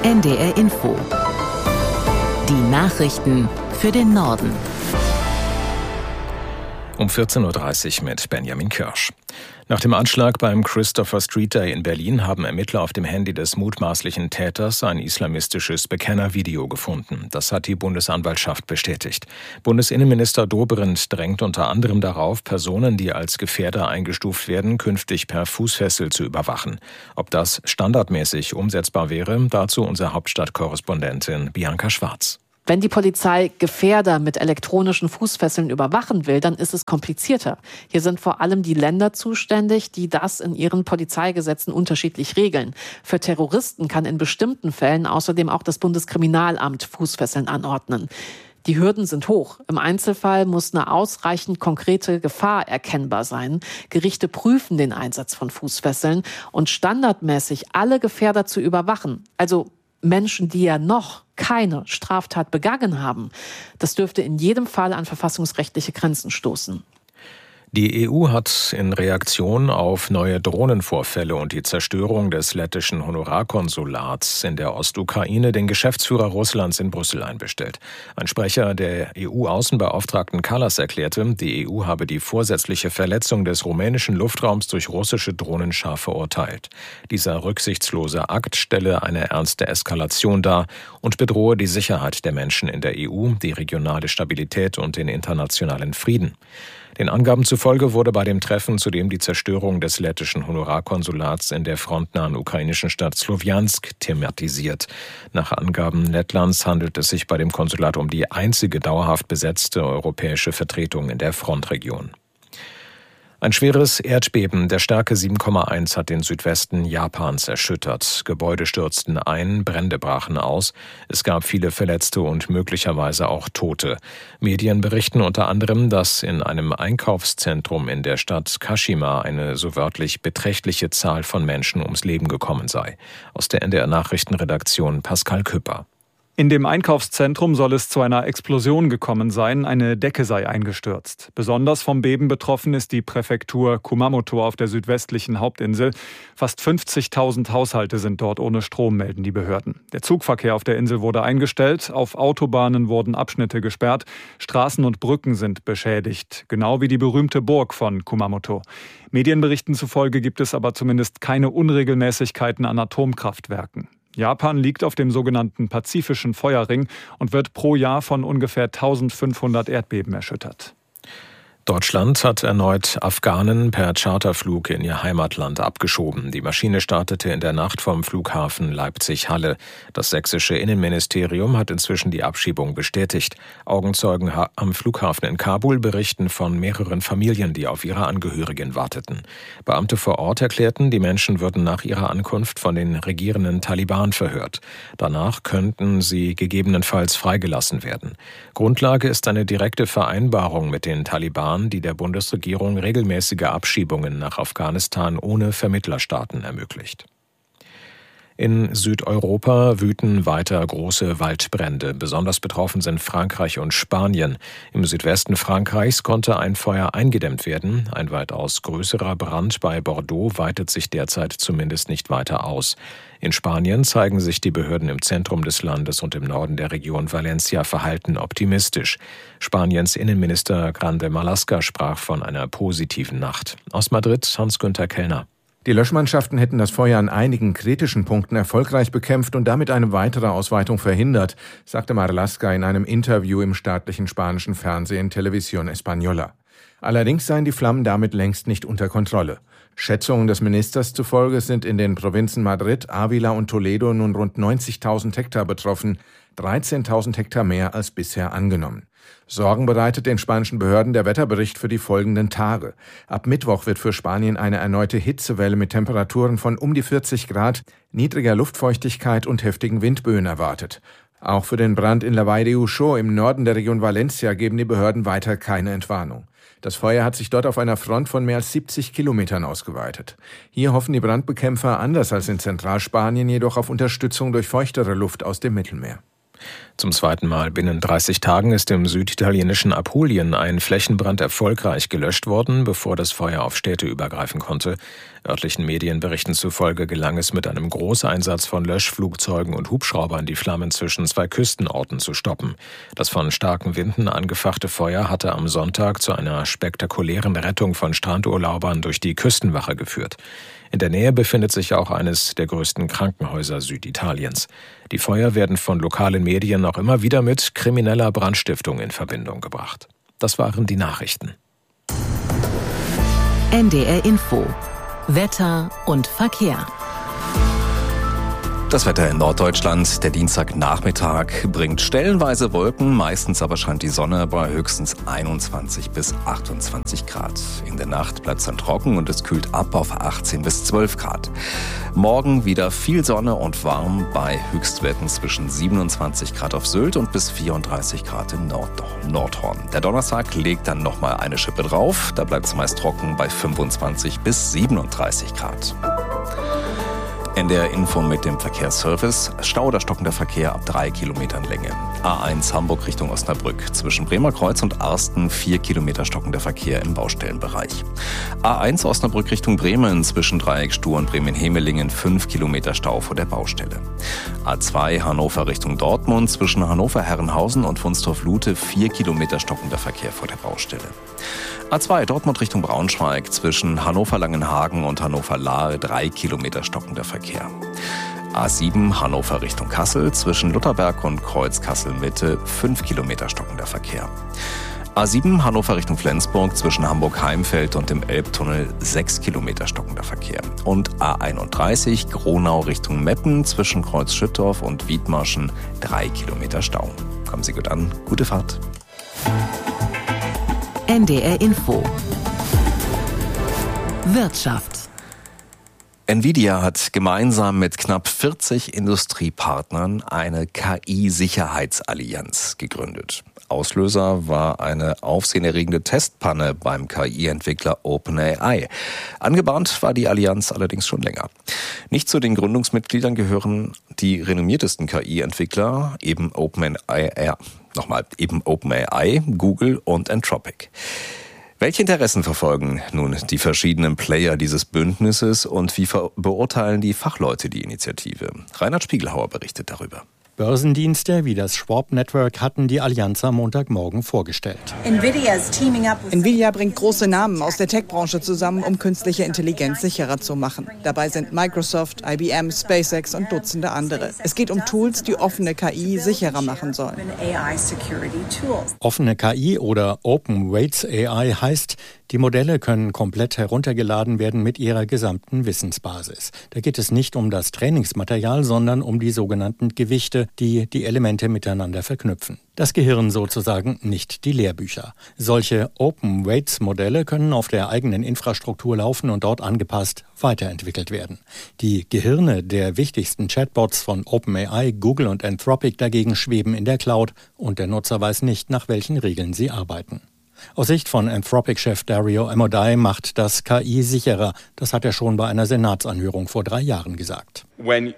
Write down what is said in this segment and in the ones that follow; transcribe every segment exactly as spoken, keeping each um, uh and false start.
N D R Info. Die Nachrichten für den Norden. Um vierzehn Uhr dreißig mit Benjamin Kirsch. Nach dem Anschlag beim Christopher Street Day in Berlin haben Ermittler auf dem Handy des mutmaßlichen Täters ein islamistisches Bekennervideo gefunden. Das hat die Bundesanwaltschaft bestätigt. Bundesinnenminister Dobrindt drängt unter anderem darauf, Personen, die als Gefährder eingestuft werden, künftig per Fußfessel zu überwachen. Ob das standardmäßig umsetzbar wäre, dazu unsere Hauptstadtkorrespondentin Bianca Schwarz. Wenn die Polizei Gefährder mit elektronischen Fußfesseln überwachen will, dann ist es komplizierter. Hier sind vor allem die Länder zuständig, die das in ihren Polizeigesetzen unterschiedlich regeln. Für Terroristen kann in bestimmten Fällen außerdem auch das Bundeskriminalamt Fußfesseln anordnen. Die Hürden sind hoch. Im Einzelfall muss eine ausreichend konkrete Gefahr erkennbar sein. Gerichte prüfen den Einsatz von Fußfesseln und standardmäßig alle Gefährder zu überwachen. Also Menschen, die ja noch keine Straftat begangen haben. Das dürfte in jedem Fall an verfassungsrechtliche Grenzen stoßen. Die E U hat in Reaktion auf neue Drohnenvorfälle und die Zerstörung des lettischen Honorarkonsulats in der Ostukraine den Geschäftsführer Russlands in Brüssel einbestellt. Ein Sprecher der E U-Außenbeauftragten Kallas erklärte, die E U habe die vorsätzliche Verletzung des rumänischen Luftraums durch russische Drohnen scharf verurteilt. Dieser rücksichtslose Akt stelle eine ernste Eskalation dar und bedrohe die Sicherheit der Menschen in der E U, die regionale Stabilität und den internationalen Frieden. Den Angaben zufolge wurde bei dem Treffen zudem die Zerstörung des lettischen Honorarkonsulats in der frontnahen ukrainischen Stadt Slowjansk thematisiert. Nach Angaben Lettlands handelt es sich bei dem Konsulat um die einzige dauerhaft besetzte europäische Vertretung in der Frontregion. Ein schweres Erdbeben der Stärke sieben Komma eins hat den Südwesten Japans erschüttert. Gebäude stürzten ein, Brände brachen aus. Es gab viele Verletzte und möglicherweise auch Tote. Medien berichten unter anderem, dass in einem Einkaufszentrum in der Stadt Kashima eine so wörtlich beträchtliche Zahl von Menschen ums Leben gekommen sei. Aus der N D R-Nachrichtenredaktion Pascal Küpper. In dem Einkaufszentrum soll es zu einer Explosion gekommen sein, eine Decke sei eingestürzt. Besonders vom Beben betroffen ist die Präfektur Kumamoto auf der südwestlichen Hauptinsel. Fast fünfzigtausend Haushalte sind dort ohne Strom, melden die Behörden. Der Zugverkehr auf der Insel wurde eingestellt, auf Autobahnen wurden Abschnitte gesperrt, Straßen und Brücken sind beschädigt, genau wie die berühmte Burg von Kumamoto. Medienberichten zufolge gibt es aber zumindest keine Unregelmäßigkeiten an Atomkraftwerken. Japan liegt auf dem sogenannten Pazifischen Feuerring und wird pro Jahr von ungefähr eintausendfünfhundert Erdbeben erschüttert. Deutschland hat erneut Afghanen per Charterflug in ihr Heimatland abgeschoben. Die Maschine startete in der Nacht vom Flughafen Leipzig-Halle. Das sächsische Innenministerium hat inzwischen die Abschiebung bestätigt. Augenzeugen am Flughafen in Kabul berichten von mehreren Familien, die auf ihre Angehörigen warteten. Beamte vor Ort erklärten, die Menschen würden nach ihrer Ankunft von den regierenden Taliban verhört. Danach könnten sie gegebenenfalls freigelassen werden. Grundlage ist eine direkte Vereinbarung mit den Taliban, die der Bundesregierung regelmäßige Abschiebungen nach Afghanistan ohne Vermittlerstaaten ermöglicht. In Südeuropa wüten weiter große Waldbrände. Besonders betroffen sind Frankreich und Spanien. Im Südwesten Frankreichs konnte ein Feuer eingedämmt werden. Ein weitaus größerer Brand bei Bordeaux weitet sich derzeit zumindest nicht weiter aus. In Spanien zeigen sich die Behörden im Zentrum des Landes und im Norden der Region Valencia verhalten optimistisch. Spaniens Innenminister Grande Marlaska sprach von einer positiven Nacht. Aus Madrid Hans-Günther Kellner. Die Löschmannschaften hätten das Feuer an einigen kritischen Punkten erfolgreich bekämpft und damit eine weitere Ausweitung verhindert, sagte Marlaska in einem Interview im staatlichen spanischen Fernsehen Televisión Española. Allerdings seien die Flammen damit längst nicht unter Kontrolle. Schätzungen des Ministers zufolge sind in den Provinzen Madrid, Ávila und Toledo nun rund neunzigtausend Hektar betroffen, dreizehntausend Hektar mehr als bisher angenommen. Sorgen bereitet den spanischen Behörden der Wetterbericht für die folgenden Tage. Ab Mittwoch wird für Spanien eine erneute Hitzewelle mit Temperaturen von um die vierzig Grad, niedriger Luftfeuchtigkeit und heftigen Windböen erwartet. Auch für den Brand in La Vall de Uxó im Norden der Region Valencia geben die Behörden weiter keine Entwarnung. Das Feuer hat sich dort auf einer Front von mehr als siebzig Kilometern ausgeweitet. Hier hoffen die Brandbekämpfer anders als in Zentralspanien jedoch auf Unterstützung durch feuchtere Luft aus dem Mittelmeer. Zum zweiten Mal binnen dreißig Tagen ist im süditalienischen Apulien ein Flächenbrand erfolgreich gelöscht worden, bevor das Feuer auf Städte übergreifen konnte. Örtlichen Medienberichten zufolge gelang es mit einem Großeinsatz von Löschflugzeugen und Hubschraubern, die Flammen zwischen zwei Küstenorten zu stoppen. Das von starken Winden angefachte Feuer hatte am Sonntag zu einer spektakulären Rettung von Strandurlaubern durch die Küstenwache geführt. In der Nähe befindet sich auch eines der größten Krankenhäuser Süditaliens. Die Feuer werden von lokalen Medien noch immer wieder mit krimineller Brandstiftung in Verbindung gebracht. Das waren die Nachrichten. N D R Info. Wetter und Verkehr. Das Wetter in Norddeutschland. Der Dienstagnachmittag bringt stellenweise Wolken, meistens aber scheint die Sonne bei höchstens einundzwanzig bis achtundzwanzig Grad. In der Nacht bleibt es dann trocken und es kühlt ab auf achtzehn bis zwölf Grad. Morgen wieder viel Sonne und warm bei Höchstwerten zwischen siebenundzwanzig Grad auf Sylt und bis vierunddreißig Grad im Nord- Nordhorn. Der Donnerstag legt dann nochmal eine Schippe drauf. Da bleibt es meist trocken bei fünfundzwanzig bis siebenunddreißig Grad. N D R Info mit dem Verkehrsservice. Stau oder stockender Verkehr ab drei Kilometern Länge. A eins Hamburg Richtung Osnabrück. Zwischen Bremer Kreuz und Arsten vier Kilometer stockender Verkehr im Baustellenbereich. A eins Osnabrück Richtung Bremen. Zwischen Dreieckstuhl und Bremen-Hemelingen fünf Kilometer Stau vor der Baustelle. A zwei Hannover Richtung Dortmund. Zwischen Hannover-Herrenhausen und Wunstorf-Lute vier Kilometer stockender Verkehr vor der Baustelle. A zwei Dortmund Richtung Braunschweig. Zwischen Hannover-Langenhagen und Hannover-Lahr drei Kilometer stockender Verkehr. A sieben Hannover Richtung Kassel, zwischen Lutherberg und Kreuz Kassel-Mitte fünf Kilometer stockender Verkehr. A sieben Hannover Richtung Flensburg, zwischen Hamburg-Heimfeld und dem Elbtunnel sechs Kilometer stockender Verkehr. Und A einunddreißig Gronau Richtung Meppen, zwischen Kreuz Schüttorf und Wiedmarschen drei Kilometer Stau. Kommen Sie gut an, gute Fahrt. N D R Info. Wirtschaft. Nvidia hat gemeinsam mit knapp vierzig Industriepartnern eine K I-Sicherheitsallianz gegründet. Auslöser war eine aufsehenerregende Testpanne beim K I-Entwickler OpenAI. Angebahnt war die Allianz allerdings schon länger. Nicht zu den Gründungsmitgliedern gehören die renommiertesten K I-Entwickler, eben OpenAI, nochmal, eben OpenAI, Google und Anthropic. Welche Interessen verfolgen nun die verschiedenen Player dieses Bündnisses und wie beurteilen die Fachleute die Initiative? Reinhard Spiegelhauer berichtet darüber. Börsendienste wie das Schwab Network hatten die Allianz am Montagmorgen vorgestellt. Nvidia bringt große Namen aus der Tech-Branche zusammen, um künstliche Intelligenz sicherer zu machen. Dabei sind Microsoft, I B M, SpaceX und Dutzende andere. Es geht um Tools, die offene K I sicherer machen sollen. Offene K I oder Open Weights A I heißt, die Modelle können komplett heruntergeladen werden mit ihrer gesamten Wissensbasis. Da geht es nicht um das Trainingsmaterial, sondern um die sogenannten Gewichte, die die Elemente miteinander verknüpfen. Das Gehirn sozusagen, nicht die Lehrbücher. Solche Open Weights Modelle können auf der eigenen Infrastruktur laufen und dort angepasst weiterentwickelt werden. Die Gehirne der wichtigsten Chatbots von OpenAI, Google und Anthropic dagegen schweben in der Cloud und der Nutzer weiß nicht, nach welchen Regeln sie arbeiten. Aus Sicht von Anthropic-Chef Dario Amodei macht das K I sicherer. Das hat er schon bei einer Senatsanhörung vor drei Jahren gesagt. When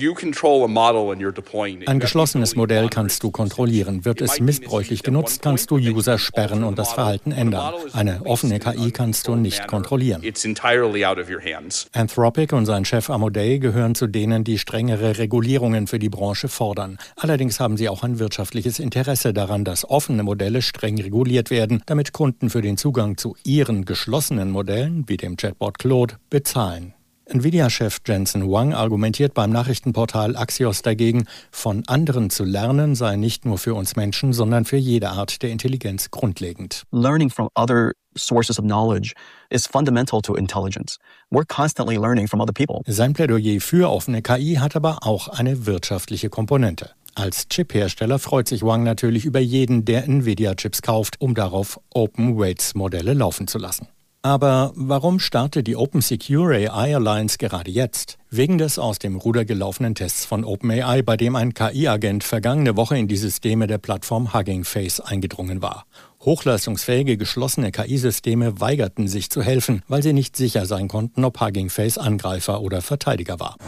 Ein geschlossenes Modell kannst du kontrollieren. Wird es missbräuchlich genutzt, kannst du User sperren und das Verhalten ändern. Eine offene K I kannst du nicht kontrollieren. Anthropic und sein Chef Amodei gehören zu denen, die strengere Regulierungen für die Branche fordern. Allerdings haben sie auch ein wirtschaftliches Interesse daran, dass offene Modelle streng reguliert werden, damit Kunden für den Zugang zu ihren geschlossenen Modellen, wie dem Chatbot Claude, bezahlen. Nvidia-Chef Jensen Huang argumentiert beim Nachrichtenportal Axios dagegen, von anderen zu lernen sei nicht nur für uns Menschen, sondern für jede Art der Intelligenz grundlegend. Learning from other sources of knowledge is fundamental to intelligence. We're constantly learning from other people. Sein Plädoyer für offene K I hat aber auch eine wirtschaftliche Komponente. Als Chip-Hersteller freut sich Huang natürlich über jeden, der Nvidia-Chips kauft, um darauf Open-Weights-Modelle laufen zu lassen. Aber warum startet die Open Secure A I Alliance gerade jetzt? Wegen des aus dem Ruder gelaufenen Tests von OpenAI, bei dem ein K I-Agent vergangene Woche in die Systeme der Plattform Hugging Face eingedrungen war. Hochleistungsfähige geschlossene K I-Systeme weigerten sich zu helfen, weil sie nicht sicher sein konnten, ob Hugging Face Angreifer oder Verteidiger war.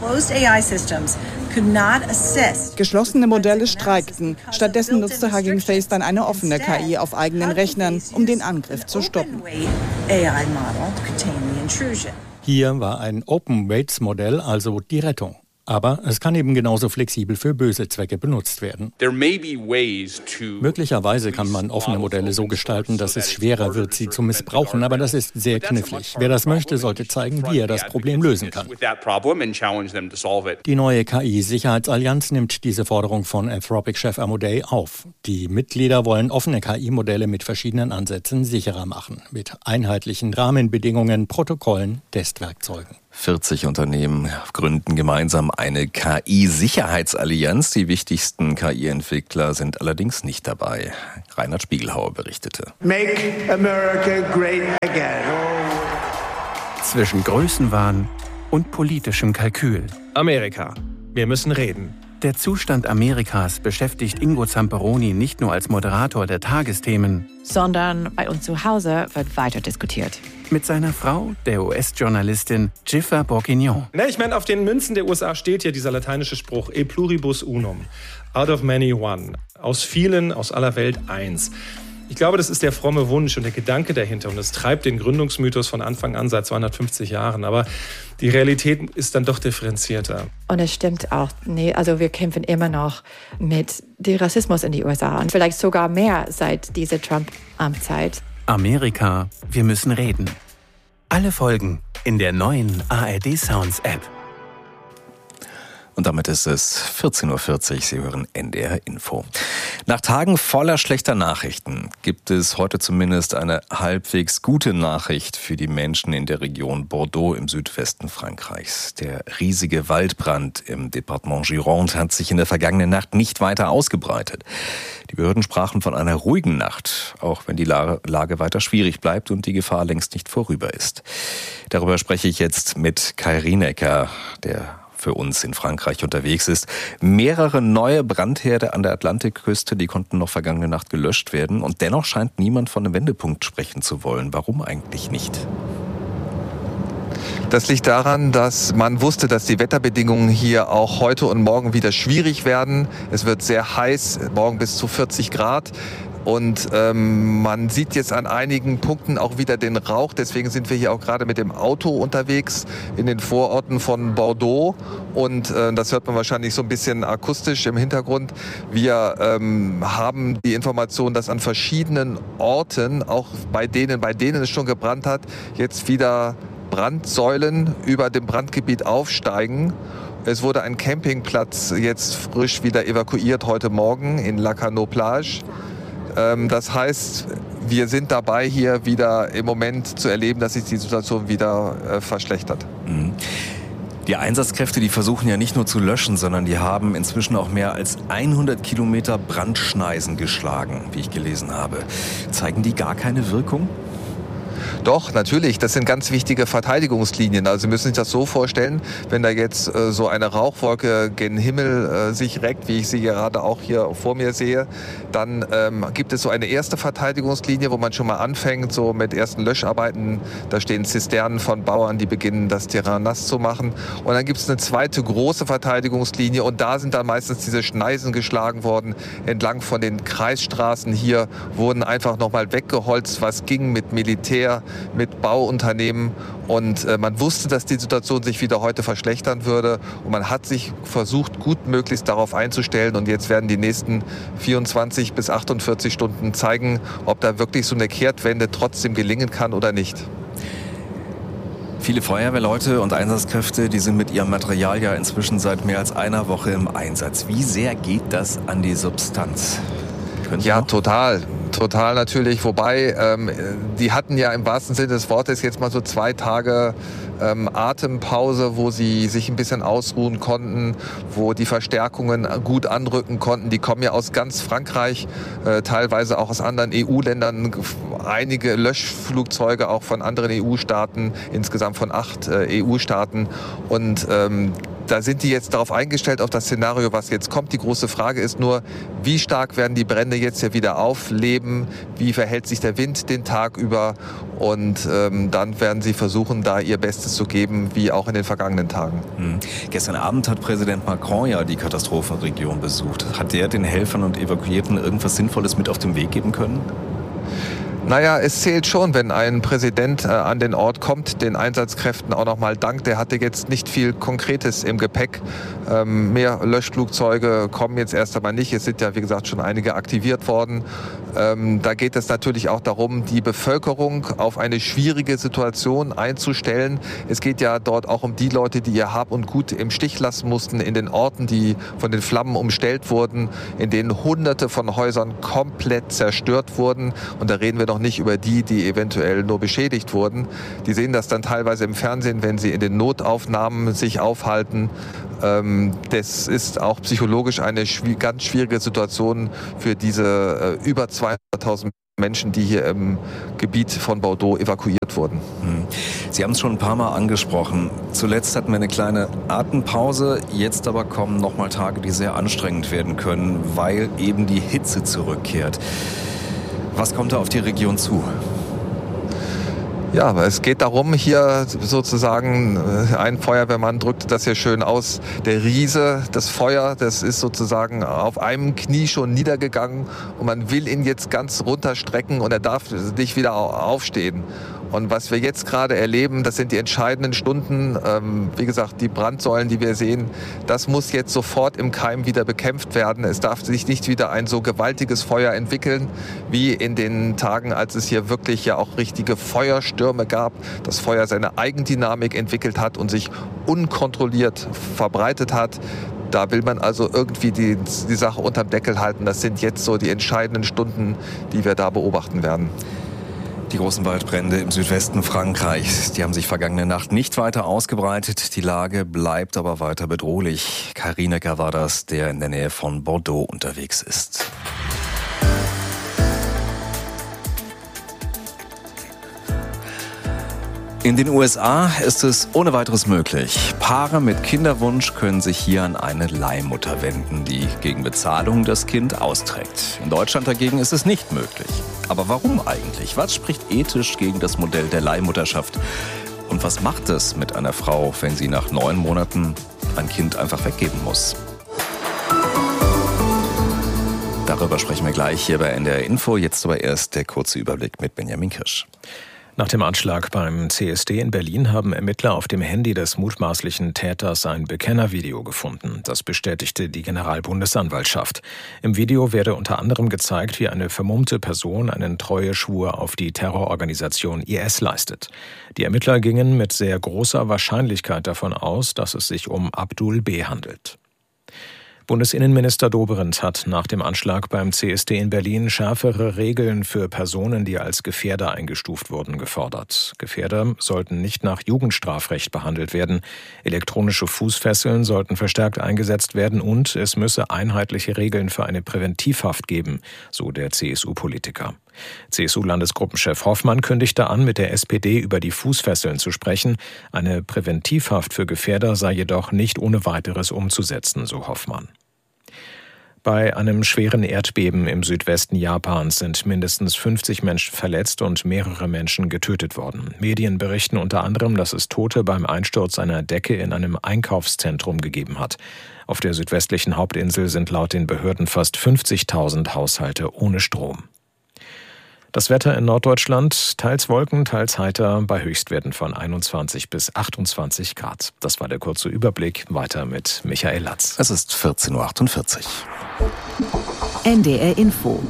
Geschlossene Modelle streikten. Stattdessen nutzte Hugging Face dann eine offene K I auf eigenen Rechnern, um den Angriff zu stoppen. Hier war ein Open-Weights-Modell also die Rettung. Aber es kann eben genauso flexibel für böse Zwecke benutzt werden. Möglicherweise kann man offene Modelle so gestalten, dass es schwerer wird, sie zu missbrauchen. Aber das ist sehr knifflig. Wer das möchte, sollte zeigen, wie er das Problem lösen kann. Die neue K I-Sicherheitsallianz nimmt diese Forderung von Anthropic-Chef Amodei auf. Die Mitglieder wollen offene K I-Modelle mit verschiedenen Ansätzen sicherer machen. Mit einheitlichen Rahmenbedingungen, Protokollen, Testwerkzeugen. vierzig Unternehmen gründen gemeinsam eine K I-Sicherheitsallianz. Die wichtigsten K I-Entwickler sind allerdings nicht dabei. Reinhard Spiegelhauer berichtete. Make America great again. Zwischen Größenwahn und politischem Kalkül. Amerika, wir müssen reden. Der Zustand Amerikas beschäftigt Ingo Zamperoni nicht nur als Moderator der Tagesthemen, sondern bei uns zu Hause wird weiter diskutiert. Mit seiner Frau, der U S-Journalistin Giffer Bourguignon. Ne, ich meine, auf den Münzen der U S A steht ja dieser lateinische Spruch E pluribus unum, out of many one, aus vielen, aus aller Welt eins. Ich glaube, das ist der fromme Wunsch und der Gedanke dahinter und es treibt den Gründungsmythos von Anfang an seit zweihundertfünfzig Jahren. Aber die Realität ist dann doch differenzierter. Und es stimmt auch, nee, also wir kämpfen immer noch mit dem Rassismus in die U S A und vielleicht sogar mehr seit dieser Trump-Amtszeit. Amerika, wir müssen reden. Alle Folgen in der neuen A R D Sounds App. Und damit ist es vierzehn Uhr vierzig. Sie hören N D R Info. Nach Tagen voller schlechter Nachrichten gibt es heute zumindest eine halbwegs gute Nachricht für die Menschen in der Region Bordeaux im Südwesten Frankreichs. Der riesige Waldbrand im Departement Gironde hat sich in der vergangenen Nacht nicht weiter ausgebreitet. Die Behörden sprachen von einer ruhigen Nacht, auch wenn die Lage weiter schwierig bleibt und die Gefahr längst nicht vorüber ist. Darüber spreche ich jetzt mit Kai Rienecker, der für uns in Frankreich unterwegs ist. Mehrere neue Brandherde an der Atlantikküste, die konnten noch vergangene Nacht gelöscht werden. Und dennoch scheint niemand von einem Wendepunkt sprechen zu wollen. Warum eigentlich nicht? Das liegt daran, dass man wusste, dass die Wetterbedingungen hier auch heute und morgen wieder schwierig werden. Es wird sehr heiß, morgen bis zu vierzig Grad. Und ähm, man sieht jetzt an einigen Punkten auch wieder den Rauch. Deswegen sind wir hier auch gerade mit dem Auto unterwegs in den Vororten von Bordeaux. Und äh, das hört man wahrscheinlich so ein bisschen akustisch im Hintergrund. Wir ähm, haben die Information, dass an verschiedenen Orten, auch bei denen, bei denen es schon gebrannt hat, jetzt wieder Brandsäulen über dem Brandgebiet aufsteigen. Es wurde ein Campingplatz jetzt frisch wieder evakuiert heute Morgen in Lacanau-Plage. Das heißt, wir sind dabei, hier wieder im Moment zu erleben, dass sich die Situation wieder äh, verschlechtert. Die Einsatzkräfte, die versuchen ja nicht nur zu löschen, sondern die haben inzwischen auch mehr als hundert Kilometer Brandschneisen geschlagen, wie ich gelesen habe. Zeigen die gar keine Wirkung? Doch, natürlich. Das sind ganz wichtige Verteidigungslinien. Also Sie müssen sich das so vorstellen, wenn da jetzt äh, so eine Rauchwolke gen Himmel äh, sich reckt, wie ich sie gerade auch hier vor mir sehe, dann ähm, gibt es so eine erste Verteidigungslinie, wo man schon mal anfängt, so mit ersten Löscharbeiten. Da stehen Zisternen von Bauern, die beginnen, das Terrain nass zu machen. Und dann gibt es eine zweite große Verteidigungslinie und da sind dann meistens diese Schneisen geschlagen worden. Entlang von den Kreisstraßen hier wurden einfach nochmal weggeholzt, was ging mit Militär, mit Bauunternehmen und äh, man wusste, dass die Situation sich wieder heute verschlechtern würde und man hat sich versucht, gut möglichst darauf einzustellen und jetzt werden die nächsten vierundzwanzig bis achtundvierzig Stunden zeigen, ob da wirklich so eine Kehrtwende trotzdem gelingen kann oder nicht. Viele Feuerwehrleute und Einsatzkräfte, die sind mit ihrem Material ja inzwischen seit mehr als einer Woche im Einsatz. Wie sehr geht das an die Substanz? Können Sie ja, noch? total. Total natürlich, wobei ähm, die hatten ja im wahrsten Sinne des Wortes jetzt mal so zwei Tage ähm, Atempause, wo sie sich ein bisschen ausruhen konnten, wo die Verstärkungen gut anrücken konnten. Die kommen ja aus ganz Frankreich, äh, teilweise auch aus anderen E U-Ländern, einige Löschflugzeuge auch von anderen E U-Staaten, insgesamt von acht äh, E U-Staaten und ähm, da sind die jetzt darauf eingestellt, auf das Szenario, was jetzt kommt. Die große Frage ist nur, wie stark werden die Brände jetzt ja wieder aufleben? Wie verhält sich der Wind den Tag über? Und ähm, dann werden sie versuchen, da ihr Bestes zu geben, wie auch in den vergangenen Tagen. Mhm. Gestern Abend hat Präsident Macron ja die Katastrophenregion besucht. Hat der den Helfern und Evakuierten irgendwas Sinnvolles mit auf den Weg geben können? Naja, es zählt schon, wenn ein Präsident äh, an den Ort kommt, den Einsatzkräften auch nochmal dankt. Der hatte jetzt nicht viel Konkretes im Gepäck. Ähm, mehr Löschflugzeuge kommen jetzt erst einmal nicht. Es sind ja, wie gesagt, schon einige aktiviert worden. Ähm, da geht es natürlich auch darum, die Bevölkerung auf eine schwierige Situation einzustellen. Es geht ja dort auch um die Leute, die ihr Hab und Gut im Stich lassen mussten, in den Orten, die von den Flammen umstellt wurden, in denen Hunderte von Häusern komplett zerstört wurden. Und da reden wir noch nicht über die, die eventuell nur beschädigt wurden. Die sehen das dann teilweise im Fernsehen, wenn sie in den Notaufnahmen sich aufhalten. Das ist auch psychologisch eine ganz schwierige Situation für diese über zweihunderttausend Menschen, die hier im Gebiet von Bordeaux evakuiert wurden. Sie haben es schon ein paar Mal angesprochen. Zuletzt hatten wir eine kleine Atempause. Jetzt aber kommen noch mal Tage, die sehr anstrengend werden können, weil eben die Hitze zurückkehrt. Was kommt da auf die Region zu? Ja, aber es geht darum, hier sozusagen, ein Feuerwehrmann drückte das hier schön aus, der Riese, das Feuer, das ist sozusagen auf einem Knie schon niedergegangen und man will ihn jetzt ganz runterstrecken und er darf nicht wieder aufstehen. Und was wir jetzt gerade erleben, das sind die entscheidenden Stunden. Ähm, wie gesagt, die Brandsäulen, die wir sehen, das muss jetzt sofort im Keim wieder bekämpft werden. Es darf sich nicht wieder ein so gewaltiges Feuer entwickeln, wie in den Tagen, als es hier wirklich ja auch richtige Feuerstürme gab. Das Feuer seine Eigendynamik entwickelt hat und sich unkontrolliert verbreitet hat. Da will man also irgendwie die, die Sache unterm Deckel halten. Das sind jetzt so die entscheidenden Stunden, die wir da beobachten werden. Die großen Waldbrände im Südwesten Frankreichs, die haben sich vergangene Nacht nicht weiter ausgebreitet. Die Lage bleibt aber weiter bedrohlich. Kai Rienecker war das, der in der Nähe von Bordeaux unterwegs ist. In den U S A ist es ohne weiteres möglich. Paare mit Kinderwunsch können sich hier an eine Leihmutter wenden, die gegen Bezahlung das Kind austrägt. In Deutschland dagegen ist es nicht möglich. Aber warum eigentlich? Was spricht ethisch gegen das Modell der Leihmutterschaft? Und was macht es mit einer Frau, wenn sie nach neun Monaten ein Kind einfach weggeben muss? Darüber sprechen wir gleich hier bei N D R Info. Jetzt aber erst der kurze Überblick mit Benjamin Kirsch. Nach dem Anschlag beim C S D in Berlin haben Ermittler auf dem Handy des mutmaßlichen Täters ein Bekennervideo gefunden. Das bestätigte die Generalbundesanwaltschaft. Im Video werde unter anderem gezeigt, wie eine vermummte Person einen Treueschwur auf die Terrororganisation I S leistet. Die Ermittler gingen mit sehr großer Wahrscheinlichkeit davon aus, dass es sich um Abdul B. handelt. Bundesinnenminister Dobrindt hat nach dem Anschlag beim C S D in Berlin schärfere Regeln für Personen, die als Gefährder eingestuft wurden, gefordert. Gefährder sollten nicht nach Jugendstrafrecht behandelt werden. Elektronische Fußfesseln sollten verstärkt eingesetzt werden und es müsse einheitliche Regeln für eine Präventivhaft geben, so der C S U-Politiker. C S U-Landesgruppenchef Hoffmann kündigte an, mit der S P D über die Fußfesseln zu sprechen. Eine Präventivhaft für Gefährder sei jedoch nicht ohne weiteres umzusetzen, so Hoffmann. Bei einem schweren Erdbeben im Südwesten Japans sind mindestens fünfzig Menschen verletzt und mehrere Menschen getötet worden. Medien berichten unter anderem, dass es Tote beim Einsturz einer Decke in einem Einkaufszentrum gegeben hat. Auf der südwestlichen Hauptinsel sind laut den Behörden fast fünfzigtausend Haushalte ohne Strom. Das Wetter in Norddeutschland, teils Wolken, teils heiter, bei Höchstwerten von einundzwanzig bis achtundzwanzig Grad. Das war der kurze Überblick. Weiter mit Michael Latz. Es ist vierzehn Uhr achtundvierzig. N D R Info.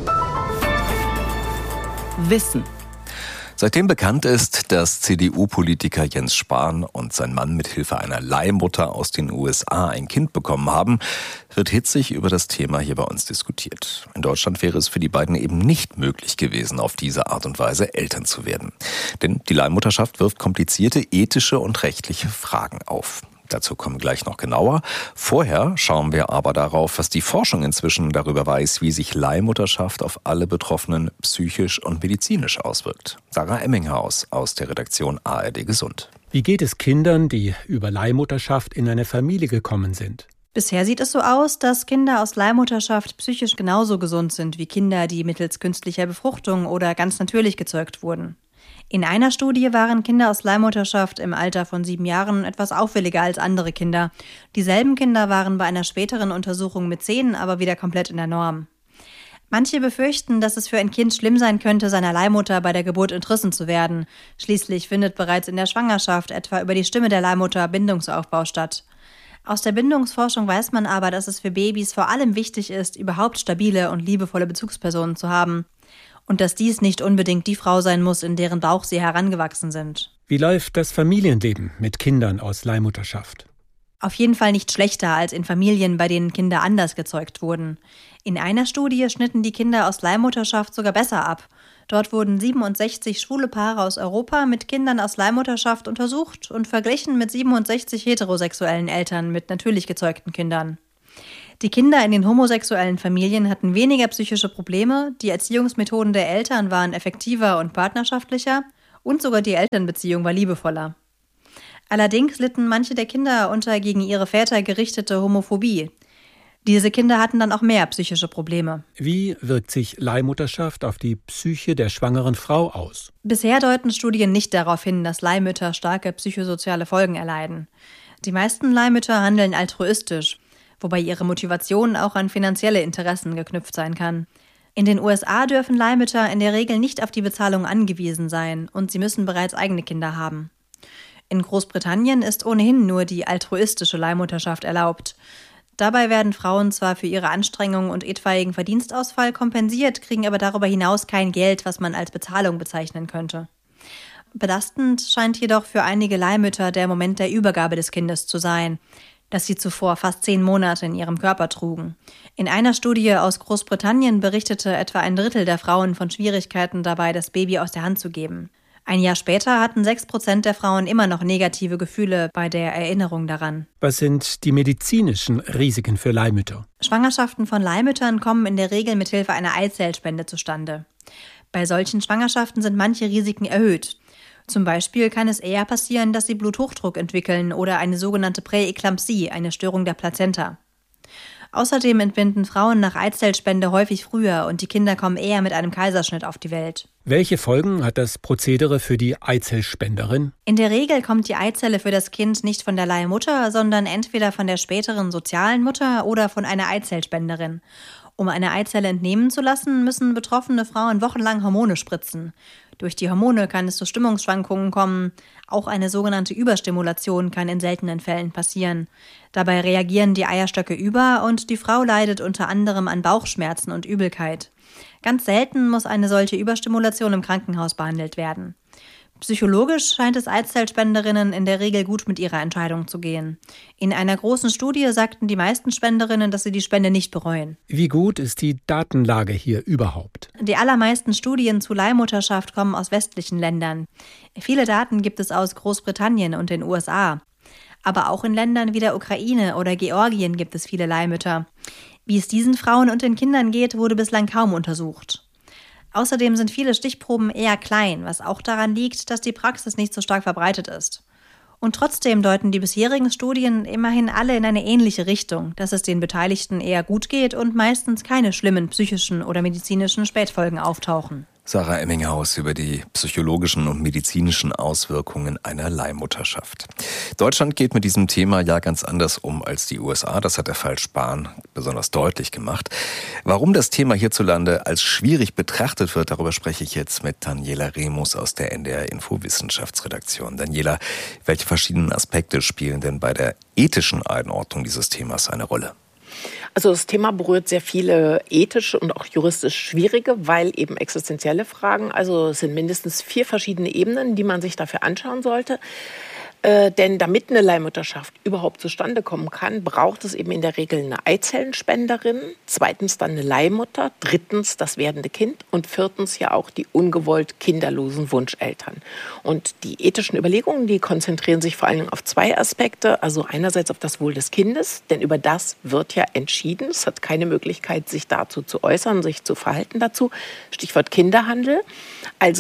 Wissen. Seitdem bekannt ist, dass C D U-Politiker Jens Spahn und sein Mann mit Hilfe einer Leihmutter aus den U S A ein Kind bekommen haben, wird hitzig über das Thema hier bei uns diskutiert. In Deutschland wäre es für die beiden eben nicht möglich gewesen, auf diese Art und Weise Eltern zu werden. Denn die Leihmutterschaft wirft komplizierte ethische und rechtliche Fragen auf. Dazu kommen wir gleich noch genauer. Vorher schauen wir aber darauf, was die Forschung inzwischen darüber weiß, wie sich Leihmutterschaft auf alle Betroffenen psychisch und medizinisch auswirkt. Sarah Emminghaus aus der Redaktion A R D Gesund. Wie geht es Kindern, die über Leihmutterschaft in eine Familie gekommen sind? Bisher sieht es so aus, dass Kinder aus Leihmutterschaft psychisch genauso gesund sind wie Kinder, die mittels künstlicher Befruchtung oder ganz natürlich gezeugt wurden. In einer Studie waren Kinder aus Leihmutterschaft im Alter von sieben Jahren etwas auffälliger als andere Kinder. Dieselben Kinder waren bei einer späteren Untersuchung mit zehn aber wieder komplett in der Norm. Manche befürchten, dass es für ein Kind schlimm sein könnte, seiner Leihmutter bei der Geburt entrissen zu werden. Schließlich findet bereits in der Schwangerschaft etwa über die Stimme der Leihmutter Bindungsaufbau statt. Aus der Bindungsforschung weiß man aber, dass es für Babys vor allem wichtig ist, überhaupt stabile und liebevolle Bezugspersonen zu haben. Und dass dies nicht unbedingt die Frau sein muss, in deren Bauch sie herangewachsen sind. Wie läuft das Familienleben mit Kindern aus Leihmutterschaft? Auf jeden Fall nicht schlechter als in Familien, bei denen Kinder anders gezeugt wurden. In einer Studie schnitten die Kinder aus Leihmutterschaft sogar besser ab. Dort wurden siebenundsechzig schwule Paare aus Europa mit Kindern aus Leihmutterschaft untersucht und verglichen mit siebenundsechzig heterosexuellen Eltern mit natürlich gezeugten Kindern. Die Kinder in den homosexuellen Familien hatten weniger psychische Probleme, die Erziehungsmethoden der Eltern waren effektiver und partnerschaftlicher und sogar die Elternbeziehung war liebevoller. Allerdings litten manche der Kinder unter gegen ihre Väter gerichtete Homophobie. Diese Kinder hatten dann auch mehr psychische Probleme. Wie wirkt sich Leihmutterschaft auf die Psyche der schwangeren Frau aus? Bisher deuten Studien nicht darauf hin, dass Leihmütter starke psychosoziale Folgen erleiden. Die meisten Leihmütter handeln altruistisch, wobei ihre Motivation auch an finanzielle Interessen geknüpft sein kann. In den U S A dürfen Leihmütter in der Regel nicht auf die Bezahlung angewiesen sein und sie müssen bereits eigene Kinder haben. In Großbritannien ist ohnehin nur die altruistische Leihmutterschaft erlaubt. Dabei werden Frauen zwar für ihre Anstrengungen und etwaigen Verdienstausfall kompensiert, kriegen aber darüber hinaus kein Geld, was man als Bezahlung bezeichnen könnte. Belastend scheint jedoch für einige Leihmütter der Moment der Übergabe des Kindes zu sein, das sie zuvor fast zehn Monate in ihrem Körper trugen. In einer Studie aus Großbritannien berichtete etwa ein Drittel der Frauen von Schwierigkeiten dabei, das Baby aus der Hand zu geben. Ein Jahr später hatten sechs Prozent der Frauen immer noch negative Gefühle bei der Erinnerung daran. Was sind die medizinischen Risiken für Leihmütter? Schwangerschaften von Leihmüttern kommen in der Regel mit Hilfe einer Eizellspende zustande. Bei solchen Schwangerschaften sind manche Risiken erhöht. Zum Beispiel kann es eher passieren, dass sie Bluthochdruck entwickeln oder eine sogenannte Präeklampsie, eine Störung der Plazenta. Außerdem entbinden Frauen nach Eizellspende häufig früher und die Kinder kommen eher mit einem Kaiserschnitt auf die Welt. Welche Folgen hat das Prozedere für die Eizellspenderin? In der Regel kommt die Eizelle für das Kind nicht von der Leihmutter, sondern entweder von der späteren sozialen Mutter oder von einer Eizellspenderin. Um eine Eizelle entnehmen zu lassen, müssen betroffene Frauen wochenlang Hormone spritzen. Durch die Hormone kann es zu Stimmungsschwankungen kommen. Auch eine sogenannte Überstimulation kann in seltenen Fällen passieren. Dabei reagieren die Eierstöcke über und die Frau leidet unter anderem an Bauchschmerzen und Übelkeit. Ganz selten muss eine solche Überstimulation im Krankenhaus behandelt werden. Psychologisch scheint es Eizellspenderinnen in der Regel gut mit ihrer Entscheidung zu gehen. In einer großen Studie sagten die meisten Spenderinnen, dass sie die Spende nicht bereuen. Wie gut ist die Datenlage hier überhaupt? Die allermeisten Studien zu Leihmutterschaft kommen aus westlichen Ländern. Viele Daten gibt es aus Großbritannien und den U S A. Aber auch in Ländern wie der Ukraine oder Georgien gibt es viele Leihmütter. Wie es diesen Frauen und den Kindern geht, wurde bislang kaum untersucht. Außerdem sind viele Stichproben eher klein, was auch daran liegt, dass die Praxis nicht so stark verbreitet ist. Und trotzdem deuten die bisherigen Studien immerhin alle in eine ähnliche Richtung, dass es den Beteiligten eher gut geht und meistens keine schlimmen psychischen oder medizinischen Spätfolgen auftauchen. Sarah Emminghaus über die psychologischen und medizinischen Auswirkungen einer Leihmutterschaft. Deutschland geht mit diesem Thema ja ganz anders um als die U S A. Das hat der Fall Spahn besonders deutlich gemacht. Warum das Thema hierzulande als schwierig betrachtet wird, darüber spreche ich jetzt mit Daniela Remus aus der N D R Info Wissenschaftsredaktion. Daniela, welche verschiedenen Aspekte spielen denn bei der ethischen Einordnung dieses Themas eine Rolle? Also das Thema berührt sehr viele ethische und auch juristisch schwierige, weil eben existenzielle Fragen, also es sind mindestens vier verschiedene Ebenen, die man sich dafür anschauen sollte. Äh, denn damit eine Leihmutterschaft überhaupt zustande kommen kann, braucht es eben in der Regel eine Eizellenspenderin, zweitens dann eine Leihmutter, drittens das werdende Kind und viertens ja auch die ungewollt kinderlosen Wunscheltern. Und die ethischen Überlegungen, die konzentrieren sich vor allen Dingen auf zwei Aspekte, also einerseits auf das Wohl des Kindes, denn über das wird ja entschieden, es hat keine Möglichkeit, sich dazu zu äußern, sich zu verhalten dazu, Stichwort Kinderhandel, also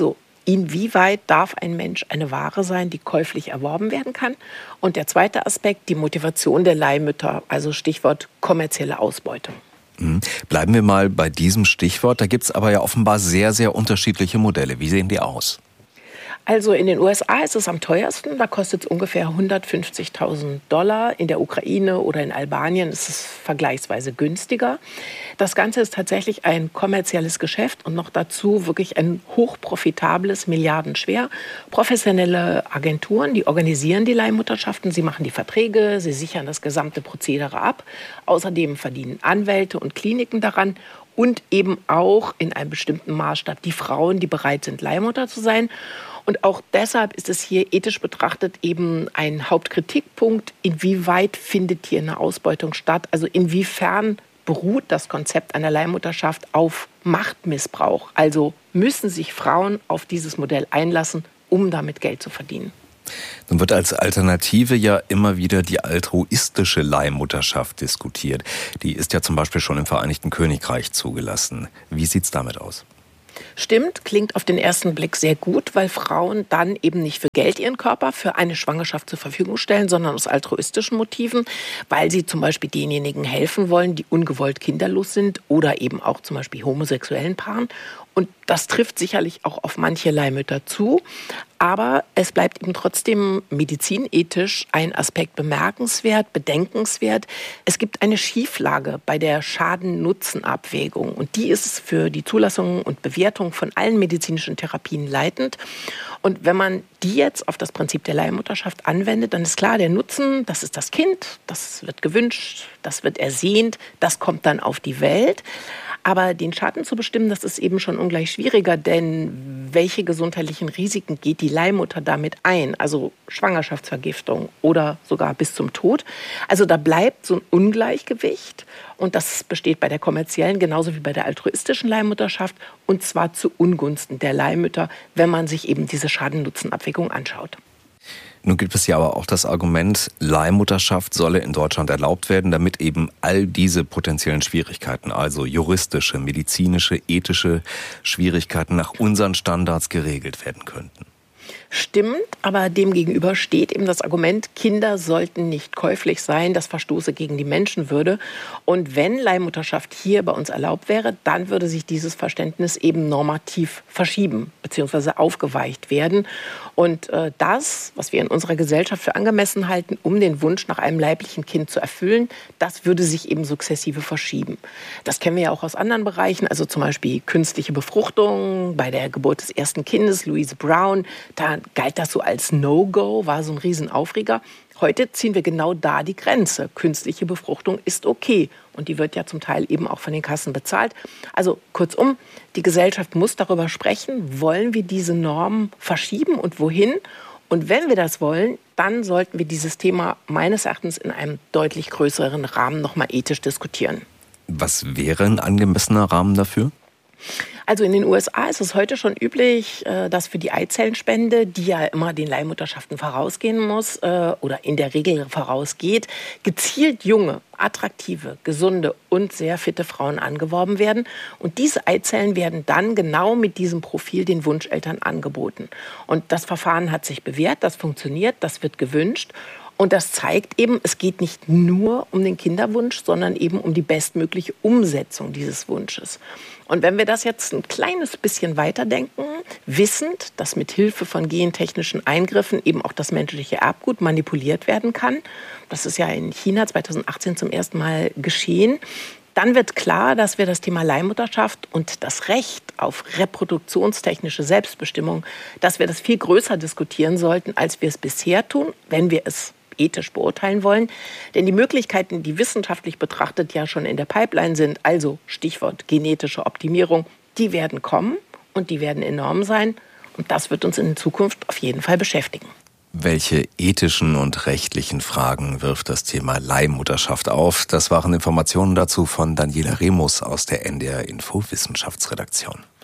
inwieweit darf ein Mensch eine Ware sein, die käuflich erworben werden kann? Und der zweite Aspekt, die Motivation der Leihmütter, also Stichwort kommerzielle Ausbeutung. Bleiben wir mal bei diesem Stichwort. Da gibt es aber ja offenbar sehr, sehr unterschiedliche Modelle. Wie sehen die aus? Also in den U S A ist es am teuersten, da kostet es ungefähr hundertfünfzigtausend Dollar. In der Ukraine oder in Albanien ist es vergleichsweise günstiger. Das Ganze ist tatsächlich ein kommerzielles Geschäft und noch dazu wirklich ein hochprofitables, milliardenschwer. Professionelle Agenturen, die organisieren die Leihmutterschaften, sie machen die Verträge, sie sichern das gesamte Prozedere ab. Außerdem verdienen Anwälte und Kliniken daran. Und eben auch in einem bestimmten Maßstab die Frauen, die bereit sind, Leihmutter zu sein. Und auch deshalb ist es hier ethisch betrachtet eben ein Hauptkritikpunkt, inwieweit findet hier eine Ausbeutung statt, also inwiefern beruht das Konzept einer Leihmutterschaft auf Machtmissbrauch. Also müssen sich Frauen auf dieses Modell einlassen, um damit Geld zu verdienen. Nun wird als Alternative ja immer wieder die altruistische Leihmutterschaft diskutiert. Die ist ja zum Beispiel schon im Vereinigten Königreich zugelassen. Wie sieht's damit aus? Stimmt, klingt auf den ersten Blick sehr gut, weil Frauen dann eben nicht für Geld ihren Körper für eine Schwangerschaft zur Verfügung stellen, sondern aus altruistischen Motiven, weil sie zum Beispiel denjenigen helfen wollen, die ungewollt kinderlos sind oder eben auch zum Beispiel homosexuellen Paaren. Und das trifft sicherlich auch auf manche Leihmütter zu. Aber es bleibt eben trotzdem medizinethisch ein Aspekt bemerkenswert, bedenkenswert. Es gibt eine Schieflage bei der Schaden-Nutzen-Abwägung. Und die ist für die Zulassung und Bewertung von allen medizinischen Therapien leitend. Und wenn man die jetzt auf das Prinzip der Leihmutterschaft anwendet, dann ist klar, der Nutzen, das ist das Kind, das wird gewünscht, das wird ersehnt, das kommt dann auf die Welt. Aber den Schaden zu bestimmen, das ist eben schon ungleich schwieriger, denn welche gesundheitlichen Risiken geht die Leihmutter damit ein? Also Schwangerschaftsvergiftung oder sogar bis zum Tod. Also da bleibt so ein Ungleichgewicht und das besteht bei der kommerziellen genauso wie bei der altruistischen Leihmutterschaft und zwar zu Ungunsten der Leihmütter, wenn man sich eben diese Schaden-Nutzen-Abwägung anschaut. Nun gibt es ja aber auch das Argument, Leihmutterschaft solle in Deutschland erlaubt werden, damit eben all diese potenziellen Schwierigkeiten, also juristische, medizinische, ethische Schwierigkeiten nach unseren Standards geregelt werden könnten. Stimmt, aber demgegenüber steht eben das Argument, Kinder sollten nicht käuflich sein, das verstoße gegen die Menschenwürde. Und wenn Leihmutterschaft hier bei uns erlaubt wäre, dann würde sich dieses Verständnis eben normativ verschieben bzw. aufgeweicht werden. Und äh, das, was wir in unserer Gesellschaft für angemessen halten, um den Wunsch nach einem leiblichen Kind zu erfüllen, das würde sich eben sukzessive verschieben. Das kennen wir ja auch aus anderen Bereichen, also zum Beispiel künstliche Befruchtung bei der Geburt des ersten Kindes, Louise Brown. Da galt das so als No-Go, war so ein Riesenaufreger. Heute ziehen wir genau da die Grenze. Künstliche Befruchtung ist okay. Und die wird ja zum Teil eben auch von den Kassen bezahlt. Also kurzum, die Gesellschaft muss darüber sprechen, wollen wir diese Normen verschieben und wohin? Und wenn wir das wollen, dann sollten wir dieses Thema meines Erachtens in einem deutlich größeren Rahmen nochmal ethisch diskutieren. Was wäre ein angemessener Rahmen dafür? Also in den U S A ist es heute schon üblich, dass für die Eizellenspende, die ja immer den Leihmutterschaften vorausgehen muss oder in der Regel vorausgeht, gezielt junge, attraktive, gesunde und sehr fitte Frauen angeworben werden. Und diese Eizellen werden dann genau mit diesem Profil den Wunscheltern angeboten. Und das Verfahren hat sich bewährt, das funktioniert, das wird gewünscht. Und das zeigt eben, es geht nicht nur um den Kinderwunsch, sondern eben um die bestmögliche Umsetzung dieses Wunsches. Und wenn wir das jetzt ein kleines bisschen weiterdenken, wissend, dass mit Hilfe von gentechnischen Eingriffen eben auch das menschliche Erbgut manipuliert werden kann, das ist ja in China zweitausendachtzehn zum ersten Mal geschehen, dann wird klar, dass wir das Thema Leihmutterschaft und das Recht auf reproduktionstechnische Selbstbestimmung, dass wir das viel größer diskutieren sollten, als wir es bisher tun, wenn wir es ethisch beurteilen wollen. Denn die Möglichkeiten, die wissenschaftlich betrachtet ja schon in der Pipeline sind, also Stichwort genetische Optimierung, die werden kommen und die werden enorm sein. Und das wird uns in Zukunft auf jeden Fall beschäftigen. Welche ethischen und rechtlichen Fragen wirft das Thema Leihmutterschaft auf? Das waren Informationen dazu von Daniela Remus aus der N D R Info Wissenschaftsredaktion.